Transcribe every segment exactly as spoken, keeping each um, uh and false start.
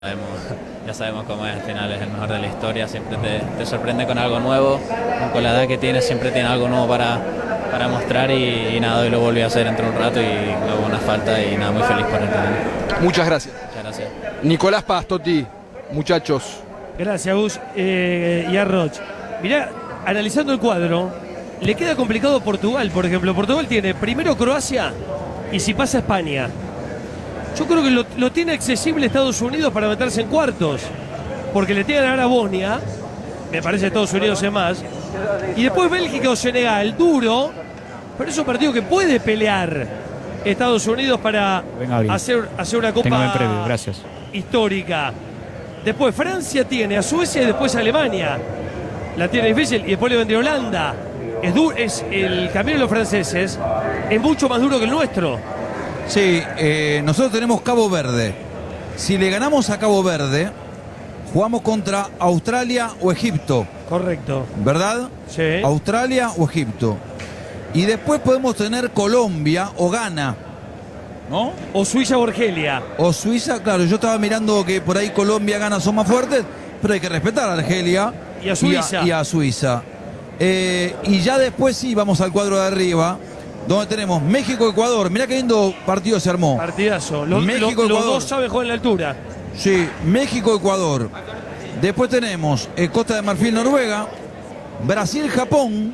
Sabemos, ya sabemos cómo es, al final es el mejor de la historia, siempre te, te sorprende con algo nuevo, con la edad que tiene siempre tiene algo nuevo para, para mostrar y, y nada, hoy lo volví a hacer entre un rato y luego una falta y nada, muy feliz por él también. Muchas gracias. Muchas gracias. Nicolás Paz, Totti, muchachos. Gracias, Gus eh, y Arroch. Mirá, analizando el cuadro, le queda complicado Portugal, por ejemplo. Portugal tiene primero Croacia y si pasa España. Yo creo que lo, lo tiene accesible Estados Unidos para meterse en cuartos, porque le tiene que ganar a Bosnia, me parece Estados Unidos es más, y después Bélgica o Senegal, duro, pero es un partido que puede pelear Estados Unidos para hacer, hacer una copa previo, gracias. histórica. Después Francia tiene a Suecia y después a Alemania, la tiene difícil, y después le vendría Holanda. Es, duro, es el camino de los franceses es mucho más duro que el nuestro. Sí, eh, nosotros tenemos Cabo Verde. Si le ganamos a Cabo Verde, jugamos contra Australia o Egipto. Correcto. ¿Verdad? Sí. Australia o Egipto. Y después podemos tener Colombia o Ghana, ¿no? O Suiza o Argelia. O Suiza, claro, yo estaba mirando que por ahí Colombia, Ghana son más fuertes, pero hay que respetar a Argelia y a Suiza. Y a, y a Suiza. Eh, y ya después sí vamos al cuadro de arriba, donde tenemos México-Ecuador. Mirá qué lindo partido se armó. Partidazo. Los, México, los, los dos saben jugar en la altura. Sí, México-Ecuador. Después tenemos eh, Costa de Marfil-Noruega, Brasil-Japón,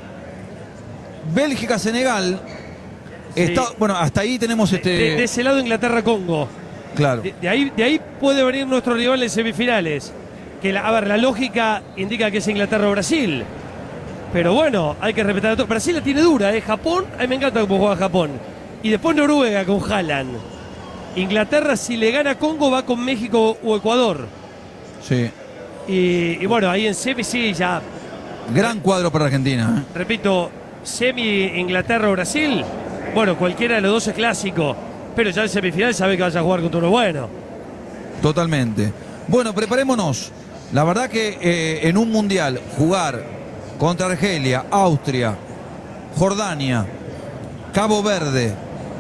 Bélgica-Senegal. Sí. Está, bueno, hasta ahí tenemos este... De, de ese lado Inglaterra-Congo. Claro. De, de, ahí, de ahí puede venir nuestro rival en semifinales. Que la, a ver, la lógica indica que es Inglaterra o Brasil. Pero bueno, hay que respetar a todo. Brasil la tiene dura, ¿eh? Japón, a mí me encanta cómo juega Japón. Y después Noruega con Haaland. Inglaterra, si le gana a Congo, va con México o Ecuador. Sí. Y, y bueno, ahí en semi sí, ya. Gran cuadro para Argentina. ¿eh? Repito, semi Inglaterra o Brasil. Bueno, cualquiera de los dos es clásico. Pero ya en semifinal sabe que vas a jugar contra uno bueno. Totalmente. Bueno, preparémonos. La verdad que eh, en un mundial jugar contra Argelia, Austria, Jordania, Cabo Verde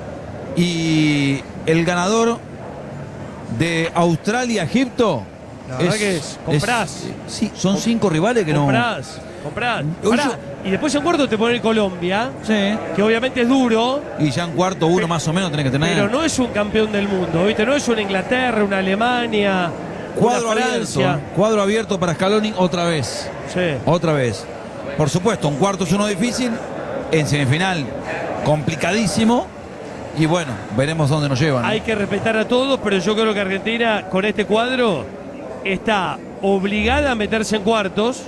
y el ganador de Australia-Egipto. La verdad es, que es, comprás. Es, sí, son cinco rivales que comprás, no... Comprás, comprás. Y después en cuarto te pone Colombia, sí. Que obviamente es duro. Y ya en cuarto uno pero, más o menos tenés que tener. Pero no es un campeón del mundo, ¿viste? No es una Inglaterra, una Alemania, cuadro una Francia. Abierto, cuadro abierto para Scaloni otra vez. Sí. Otra vez. Por supuesto, un cuarto es uno difícil, en semifinal complicadísimo y bueno, veremos dónde nos llevan. Hay que respetar a todos, pero yo creo que Argentina con este cuadro está obligada a meterse en cuartos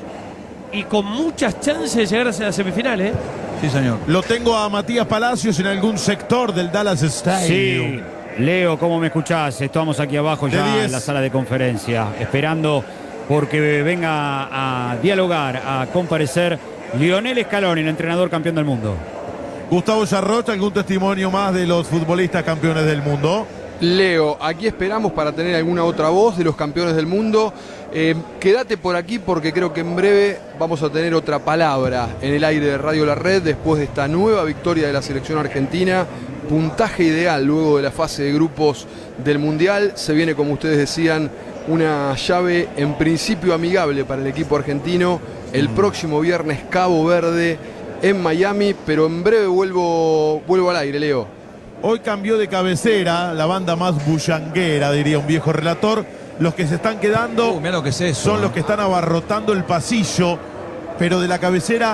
y con muchas chances de llegar a las semifinales. Sí, señor. Lo tengo a Matías Palacios en algún sector del Dallas Stadium. Sí, Leo, ¿cómo me escuchás? Estamos aquí abajo ya en la sala de conferencia, esperando porque venga a dialogar, a comparecer Lionel Scaloni, el entrenador campeón del mundo. Gustavo Yarroch, ¿algún testimonio más de los futbolistas campeones del mundo? Leo, aquí esperamos para tener alguna otra voz de los campeones del mundo. Eh, quédate por aquí porque creo que en breve vamos a tener otra palabra en el aire de Radio La Red después de esta nueva victoria de la selección argentina. Puntaje ideal luego de la fase de grupos del Mundial. Se viene, como ustedes decían, una llave en principio amigable para el equipo argentino. El próximo viernes Cabo Verde en Miami, pero en breve vuelvo, vuelvo al aire, Leo. Hoy cambió de cabecera la banda más bullanguera, diría un viejo relator. Los que se están quedando uh, lo que es eso, son ¿no? los que están abarrotando el pasillo, pero de la cabecera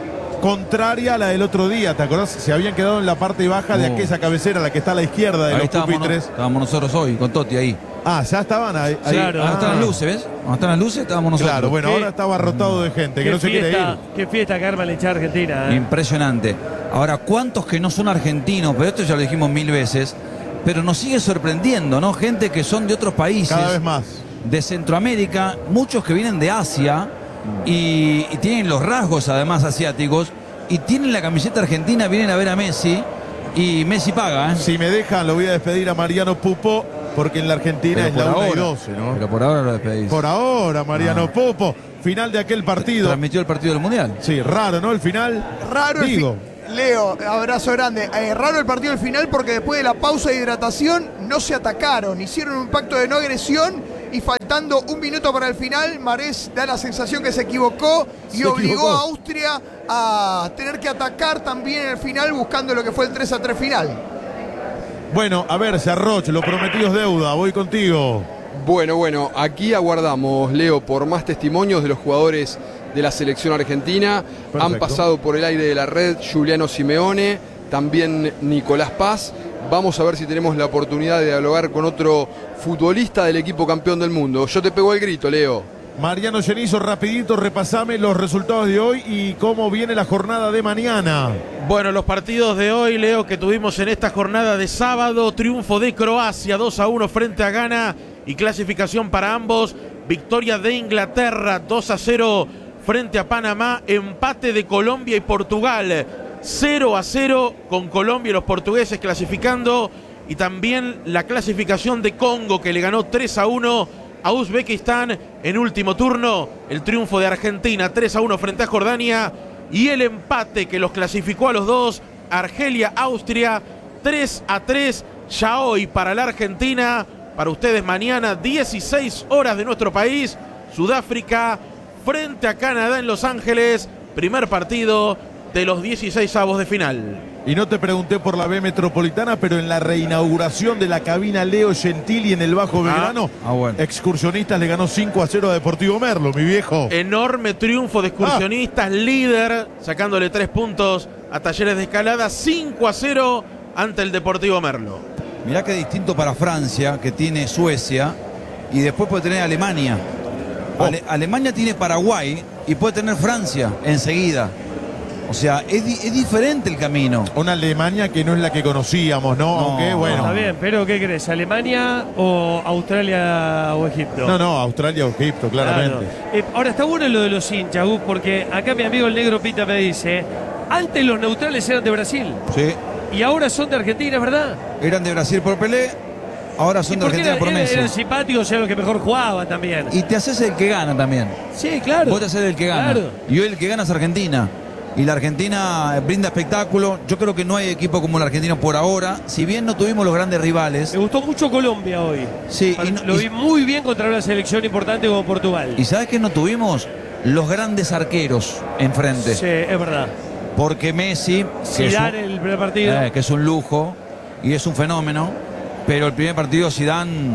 contraria a la del otro día, ¿te acordás? Se habían quedado en la parte baja uh. de aquella cabecera, la que está a la izquierda de ahí los estábamos, pupitres. No, estábamos nosotros hoy, con Totti ahí. Ah, ya estaban ahí. Sí, claro. Ahora ah. están las luces, ¿ves? Cuando están las luces estábamos nosotros. Claro, bueno, ¿Qué? ahora está abarrotado de gente, que no se quiere ir. Qué fiesta que arma la hinchada argentina. ¿eh? Impresionante. Ahora, ¿cuántos que no son argentinos? Pero esto ya lo dijimos mil veces. Pero nos sigue sorprendiendo, ¿no? Gente que son de otros países. Cada vez más. De Centroamérica, muchos que vienen de Asia y, y tienen los rasgos además asiáticos y tienen la camiseta argentina, vienen a ver a Messi y Messi paga, ¿eh? Si me dejan, lo voy a despedir a Mariano Pupo porque en la Argentina pero es la una y doce, ¿no? Pero por ahora lo despedís. Por ahora, Mariano ah. Pupo. Final de aquel partido. Transmitió el partido del Mundial. Sí, raro, ¿no? El final. Raro Digo. el fi Leo, abrazo grande. Eh, raro el partido del final porque después de la pausa de hidratación no se atacaron. Hicieron un pacto de no agresión y faltando un minuto para el final, Marés da la sensación que se equivocó y Se obligó equivocó. a Austria a tener que atacar también en el final buscando lo que fue el tres a tres final. Bueno, a ver, Sarroch, lo prometido es deuda, voy contigo. Bueno, bueno, aquí aguardamos, Leo, por más testimonios de los jugadores de la selección argentina. Perfecto. Han pasado por el aire de la red Giuliano Simeone, también Nicolás Paz. Vamos a ver si tenemos la oportunidad de dialogar con otro futbolista del equipo campeón del mundo. Yo te pego el grito, Leo. Mariano Genizo, rapidito, repasame los resultados de hoy y cómo viene la jornada de mañana. Bueno, los partidos de hoy, Leo, que tuvimos en esta jornada de sábado. Triunfo de Croacia, dos a uno frente a Ghana y clasificación para ambos. Victoria de Inglaterra, dos a cero frente a Panamá. Empate de Colombia y Portugal, cero a cero con Colombia y los portugueses clasificando. Y también la clasificación de Congo, que le ganó tres a uno a Uzbekistán en último turno. El triunfo de Argentina, tres a uno frente a Jordania. Y el empate que los clasificó a los dos, Argelia-Austria, tres a tres. Ya hoy para la Argentina, para ustedes mañana, dieciséis horas de nuestro país, Sudáfrica frente a Canadá en Los Ángeles. Primer partido de los dieciséis avos de final. Y no te pregunté por la B Metropolitana, pero en la reinauguración de la cabina Leo Gentili en el Bajo Belgrano, Ah, bueno. Excursionistas le ganó cinco a cero a Deportivo Merlo, mi viejo. Enorme triunfo de Excursionistas, líder, sacándole tres puntos a Talleres de Escalada, cinco a cero ante el Deportivo Merlo. Mirá qué distinto para Francia, que tiene Suecia, y después puede tener Alemania. Ale- Alemania tiene Paraguay y puede tener Francia enseguida. O sea, es, di- es diferente el camino. Una Alemania que no es la que conocíamos, ¿no? No, Aunque, bueno. Está bien, pero ¿qué crees? ¿Alemania o Australia o Egipto? No, no, Australia o Egipto, claramente. Claro. Eh, ahora está bueno lo de los hinchas, Gus, porque acá mi amigo el negro Pita me dice, antes los neutrales eran de Brasil Sí. y ahora son de Argentina, ¿verdad? Eran de Brasil por Pelé, ahora son ¿Y de por qué Argentina eran, por eran- Messi. eran simpáticos, eran los que mejor jugaban también? Y te haces el que gana también. Sí, claro. Vos te haces el que gana. Claro. Y hoy el que gana es Argentina. Y la Argentina brinda espectáculo. Yo creo que no hay equipo como el argentino por ahora. Si bien no tuvimos los grandes rivales. Me gustó mucho Colombia hoy. Sí, y no- Lo y- vi muy bien contra una selección importante como Portugal. ¿Y sabes qué no tuvimos? Los grandes arqueros enfrente. Sí, es verdad. Porque Messi, que es, un, Zidane el primer partido. eh, que es un lujo y es un fenómeno. Pero el primer partido Zidane,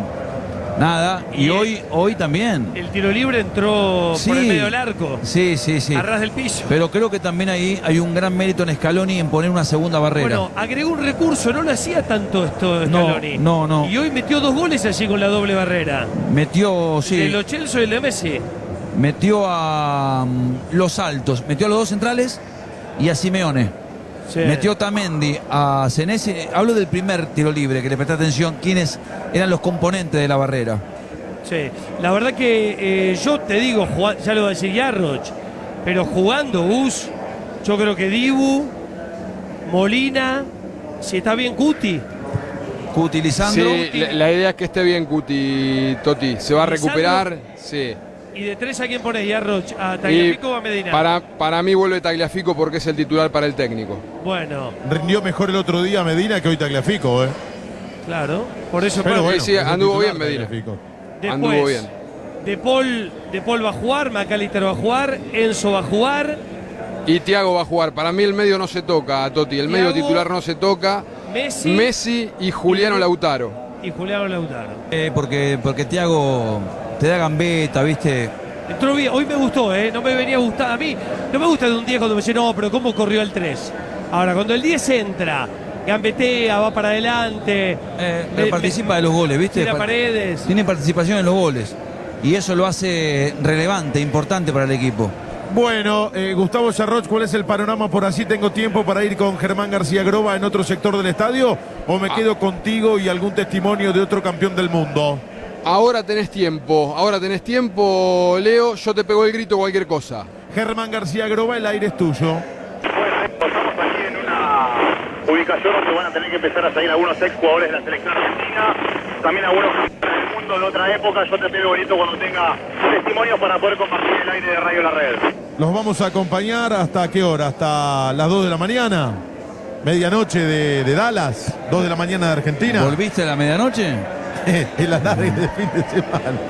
nada. Y, Y hoy, hoy también. El tiro libre entró Sí. por el medio del arco. Sí, sí, sí. A ras del piso. Pero creo que también ahí hay un gran mérito en Scaloni en poner una segunda barrera. Bueno, agregó un recurso, no lo hacía tanto esto No, Scaloni. no, no. Y hoy metió dos goles así con la doble barrera. Metió, sí. El de Lo Celso y el de Messi. Metió a mm, los altos, metió a los dos centrales y a Simeone. Sí. Metió Tamendi, a Senesi. Hablo del primer tiro libre, que le presté atención quiénes eran los componentes de la barrera. Sí. La verdad que eh, yo te digo, jugá- ya lo va a decir Yarroch, pero jugando Gus, yo creo que Dibu, Molina, si está bien Cuti. Cuti, Lisandro. Sí, la, la idea es que esté bien Cuti, Toti. Se va a ¿Lisandro? recuperar. Sí. Y de tres, ¿a quién pones, Yarroch? ¿A Y Tagliafico o a Medina? para, para mí vuelve Tagliafico porque es el titular para el técnico. Bueno, Rindió mejor el otro día Medina que hoy Tagliafico, ¿eh? claro. Por eso Pero pasa. bueno, sí, es el anduvo titular bien Medina. Tagliafico. Después, anduvo bien. De Paul, de Paul va a jugar, McAllister va a jugar, Enzo va a jugar, Y Thiago va a jugar. Para mí el medio no se toca, Toti. El medio Thiago, titular no se toca. Messi, Messi y Juliano y- Lautaro. y Julián Lautaro. Eh, porque, porque Thiago te da gambeta, ¿viste? Entró bien, hoy me gustó, ¿eh? No me venía a gustar. A mí no me gusta de un diez cuando me dice, no, pero ¿cómo corrió el tres? Ahora, cuando el diez entra, gambetea, va para adelante. Eh, me- participa me- de los goles, ¿viste? Tira Pa- paredes. Tiene participación en los goles. Y eso lo hace relevante, importante para el equipo. Bueno, eh, Gustavo Sarroch, ¿cuál es el panorama? Por así tengo tiempo para ir con Germán García Groba en otro sector del estadio, o me quedo contigo y algún testimonio de otro campeón del mundo. Ahora tenés tiempo. Ahora tenés tiempo, Leo. Yo te pego el grito cualquier cosa. Germán García Groba, el aire es tuyo. Bueno, estamos aquí en una ubicación donde van a tener que empezar a salir algunos ex jugadores de la selección argentina, también algunos campeones del mundo de otra época. Yo te pego bonito cuando tenga testimonios para poder compartir el aire de Radio La Red. Los vamos a acompañar hasta qué hora, hasta las dos de la mañana, medianoche de, de Dallas, dos de la mañana de Argentina. ¿Volviste a la medianoche? El alargue de fin de semana.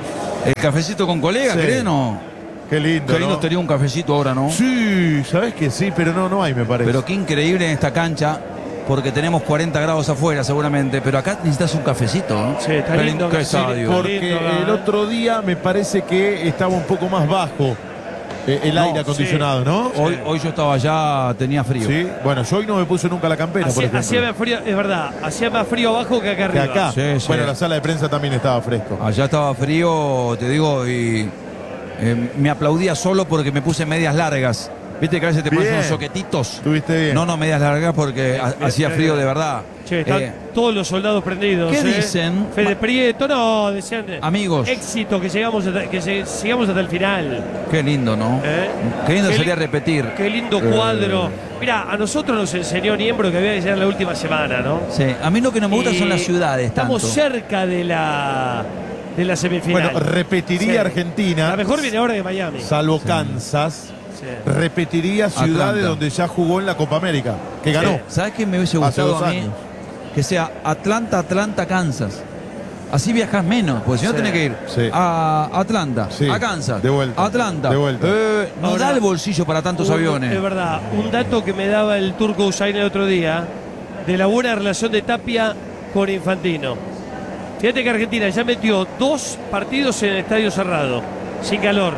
El cafecito con colegas, Sí. ¿querés no? Qué lindo, Qué lindo ¿no? estaría un cafecito ahora, ¿no? Sí, sabes que sí, pero no, no hay, me parece. Pero qué increíble en esta cancha, porque tenemos cuarenta grados afuera seguramente, pero acá necesitas un cafecito, ¿no? Sí, está Qué lindo, qué sí, estadio. Porque lindo, el ¿eh? otro día me parece que estaba un poco más bajo eh, el No, aire acondicionado, ¿no? Hoy, hoy yo estaba allá, tenía frío. Sí, bueno, yo hoy no me puse nunca la campera, por Hacía, ejemplo. hacía más frío, es verdad, hacía más frío abajo que acá Que arriba. acá. Sí, sí. Bueno, la sala de prensa también estaba fresco. Allá estaba frío, te digo, y eh, me aplaudía solo porque me puse medias largas. Viste que a veces te pones Bien. unos soquetitos. Estuviste bien. No, no, medias largas porque ha- hacía frío de verdad. Che, están Eh, todos los soldados prendidos. ¿Qué ¿eh? dicen? Fede Prieto, no, decían. Amigos. Éxito, que llegamos hasta, que se- sigamos hasta el final. Qué lindo, ¿no? ¿eh? Qué lindo Qué sería li- repetir. Qué lindo cuadro. Mira, a nosotros nos enseñó Niembro que había que llegar la última semana, ¿no? Sí, a mí lo que no me gusta Y son las ciudades Estamos tanto. cerca de la, de la semifinal. Bueno, repetiría Sí. Argentina, La mejor viene ahora de Miami. salvo Kansas, Sí. repetiría ciudades Atlanta. donde ya jugó en la Copa América, que ganó. ¿Sabes qué me hubiese Hace gustado dos a mí? años. Que sea Atlanta, Atlanta, Kansas. Así viajas menos, porque si no Sí. tenés que ir Sí. a Atlanta, Sí. a Kansas, De vuelta. a Atlanta. De vuelta. Eh, no Ahora, da el bolsillo para tantos Un- aviones. Es verdad. Un dato que me daba el turco Usain el otro día de la buena relación de Tapia con Infantino. Fíjate que Argentina ya metió dos partidos en el estadio cerrado, sin calor.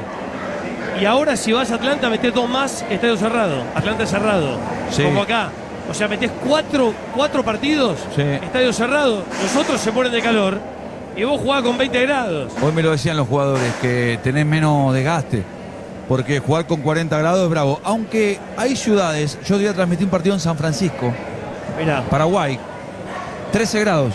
Y ahora si vas a Atlanta metés dos más, estadio cerrado. Atlanta cerrado. Sí. Como acá. O sea, metés cuatro, cuatro partidos, Sí. estadio cerrado. Nosotros se mueren de calor y vos jugás con veinte grados. Hoy me lo decían los jugadores, que tenés menos desgaste. Porque jugar con cuarenta grados es bravo. Aunque hay ciudades, yo día transmití un partido en San Francisco, Mirá, Paraguay, trece grados.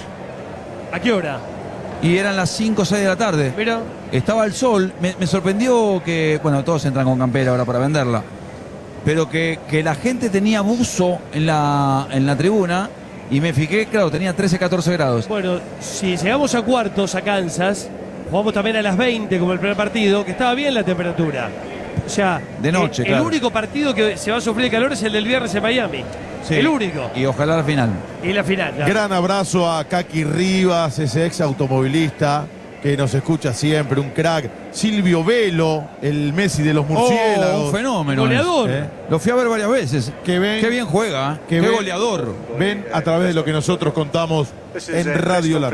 ¿a qué hora? Y eran las cinco o seis de la tarde. Mirá. Estaba el sol. Me, me sorprendió que, bueno, todos entran con campera ahora para venderla. Pero que, que la gente tenía buzo en la, en la tribuna. Y me fijé, claro, tenía trece, catorce grados. Bueno, si llegamos a cuartos a Kansas, jugamos también a las veinte como el primer partido, que estaba bien la temperatura. O sea, De noche, el, claro. el único partido que se va a sufrir de calor es el del viernes en Miami. Sí. El único. Y ojalá la final. Y la final. ya. Gran abrazo a Kaki Rivas, ese ex automovilista que nos escucha siempre, un crack. Silvio Velo, el Messi de los Oh, murciélagos. un fenómeno. Goleador. es. ¿Eh? Lo fui a ver varias veces. Que ven- Qué bien juega. ¿eh? que Qué ven- goleador. Ven a través de lo que nosotros contamos en Radio La Red.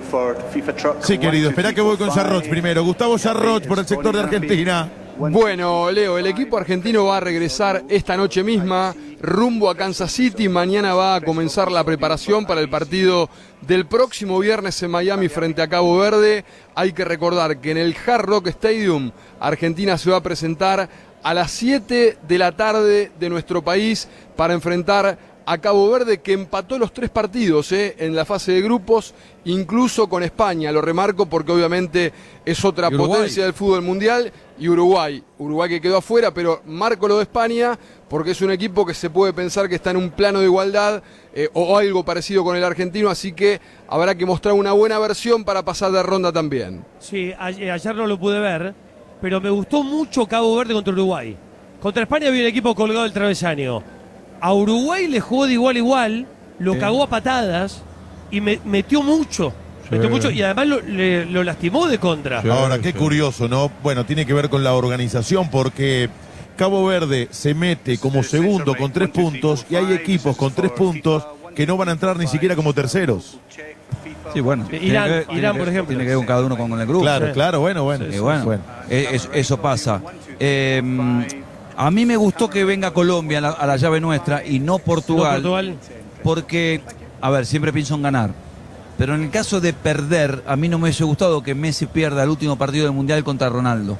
Sí, querido, espera que voy con Sarroch primero. Gustavo Sarroch por el sector de Argentina. Bueno, Leo, el equipo argentino va a regresar esta noche misma rumbo a Kansas City. Mañana va a comenzar la preparación para el partido del próximo viernes en Miami frente a Cabo Verde. Hay que recordar que en el Hard Rock Stadium Argentina se va a presentar a las siete de la tarde de nuestro país para enfrentar a Cabo Verde, que empató los tres partidos eh, en la fase de grupos, incluso con España. Lo remarco porque obviamente es otra Y Uruguay. potencia del fútbol mundial. Y Uruguay, Uruguay que quedó afuera, pero marco lo de España porque es un equipo que se puede pensar que está en un plano de igualdad eh, o algo parecido con el argentino, así que habrá que mostrar una buena versión para pasar de ronda también. Sí, a- eh, ayer no lo pude ver, pero me gustó mucho Cabo Verde contra Uruguay. Contra España había un equipo colgado del travesaño. A Uruguay le jugó de igual a igual, lo Sí. cagó a patadas y me, metió mucho. Metió mucho y además lo, le- lo lastimó de contra. Ahora, qué curioso, ¿no? Bueno, tiene que ver con la organización porque Cabo Verde se mete como segundo con tres puntos y hay equipos con tres puntos que no van a entrar ni siquiera como terceros. Sí, bueno. Irán, tiene que ver- tiene Irán, que- por ejemplo. Tiene que ver con cada uno con el grupo. Claro, Sí. claro, bueno, bueno. Y bueno, eh, es- eso pasa. Eh, a mí me gustó que venga Colombia a la, a la llave nuestra y no No, Portugal, Portugal. porque, a ver, siempre pienso en ganar. Pero en el caso de perder, a mí no me hubiese gustado que Messi pierda el último partido del Mundial contra Ronaldo.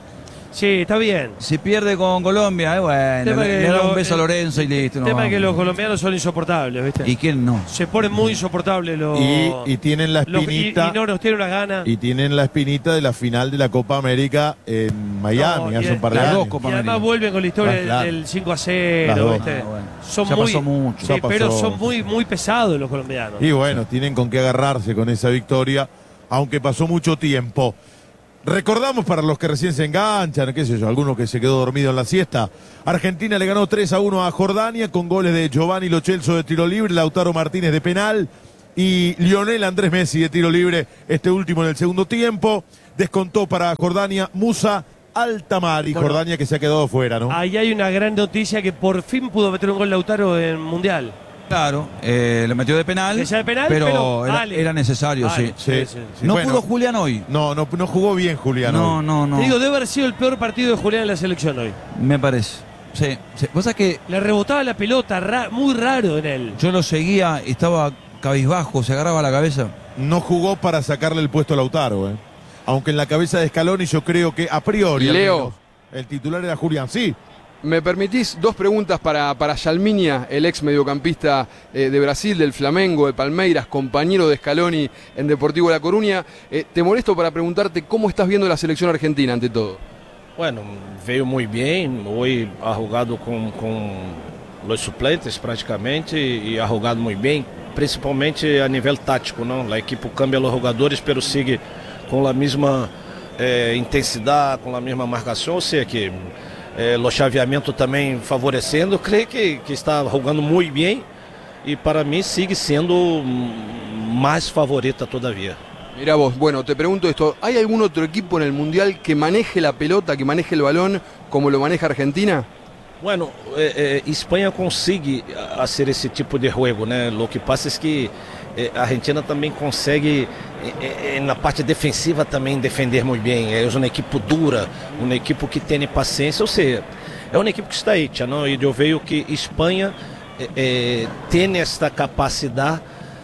Sí, está bien. Si pierde con Colombia, eh, bueno, Tema le, que le da lo- un beso a el- Lorenzo y listo. El nos tema es que vamos. los colombianos son insoportables, ¿viste? ¿Y quién no? Se ponen muy insoportables los. Y, y tienen la los- y- espinita y no nos tienen una gana. y tienen la espinita de la final de la Copa América en Miami No, hace y- un par de las dos años. Copa Y además América. vuelven con la historia Ah, del- claro. del cinco a Las cero, dos. ¿viste? Ah, bueno. Son Ya muy, pasó mucho. sí, Ya pasó. pero son muy, muy pesados los colombianos. Y bueno, tienen con qué agarrarse con esa victoria, aunque pasó mucho tiempo. Recordamos para los que recién se enganchan, qué sé yo, alguno que se quedó dormido en la siesta. Argentina le ganó tres a uno a Jordania con goles de Giovanni Lo Celso de tiro libre, Lautaro Martínez de penal y Lionel Andrés Messi de tiro libre, este último en el segundo tiempo. descontó para Jordania Musa Altamari, Bueno, Jordania que se ha quedado fuera, ¿no? Ahí hay una gran noticia que por fin pudo meter un gol Lautaro en Mundial. Claro, eh, lo metió de penal, Que sea de penal, pero, pero era, vale. era necesario, Vale, sí. sí, sí, sí. No Bueno, pudo Julián hoy. No, no, no jugó bien Julián No, hoy. no, no. Te digo, debe haber sido el peor partido de Julián en la selección hoy. Me parece. Sí, sí. Vos sabés que Le rebotaba la pelota, ra- muy raro en él. yo lo seguía, estaba cabizbajo, se agarraba la cabeza. No jugó para sacarle el puesto a Lautaro, ¿eh? Aunque en la cabeza de Scaloni yo creo que a priori al Leo. menos, el titular era Julián, sí. ¿Me permitís dos preguntas para, para Yalminia, el ex mediocampista eh, de Brasil, del Flamengo, de Palmeiras, compañero de Scaloni en Deportivo La Coruña? Eh, te molesto para preguntarte cómo estás viendo la selección argentina ante todo. Bueno, veio muito bem, hoje ha jogado com, com os suplentes praticamente e ha jogado muito bem, principalmente a nível tático, não? A equipe cambia os jogadores, pero sigue com a mesma eh, intensidade, com a mesma marcação, ou seja que eh, o chaveamento também favorecendo, creio que, que está jogando muito bem e para mim sigue sendo mais favorita todavia. Mirá vos, bueno, te pregunto esto, ¿hay algún otro equipo en el Mundial que maneje la pelota, que maneje el balón como lo maneja Argentina? Bueno, eh, eh, Espanha consegue fazer esse tipo de jogo, né? O que passa é que eh, a Argentina também consegue, eh, eh, na parte defensiva também defender muito bem. É uma equipe dura, uma equipe que tem paciência, ou seja, é uma equipe que está hecha, não? E eu vejo que Espanha eh, eh, tem esta capacidade,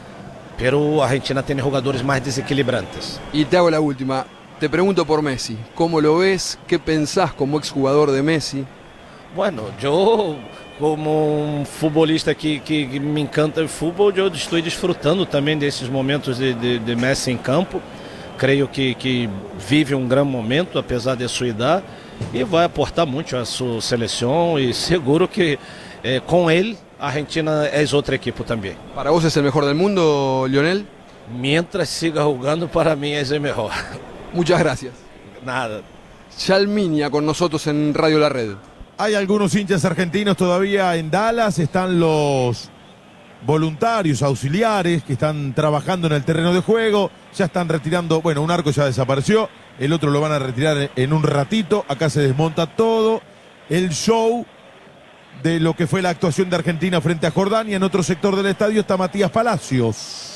pero a Argentina tem jogadores mais desequilibrantes. Y te hago la última, te pregunto por Messi, ¿cómo lo ves? ¿Qué pensás como exjugador de Messi? Bueno, eu, como um futebolista que, que, que me encanta o futebol, eu estou desfrutando também desses momentos de, de, de Messi em campo. Creio que, que vive um grande momento, apesar de sua idade, e vai aportar muito à sua seleção. E seguro que eh, com ele a Argentina é outra equipe também. ¿Para vos es el mejor del mundo, Lionel? Mientras siga jogando, para mim é o melhor. Muchas gracias. Nada. Yalminia con nosotros en Radio La Red. Hay algunos hinchas argentinos todavía en Dallas, están los voluntarios, auxiliares que están trabajando en el terreno de juego, ya están retirando, bueno, un arco ya desapareció, el otro lo van a retirar en un ratito, acá se desmonta todo el show de lo que fue la actuación de Argentina frente a Jordania. En otro sector del estadio está Matías Palacios.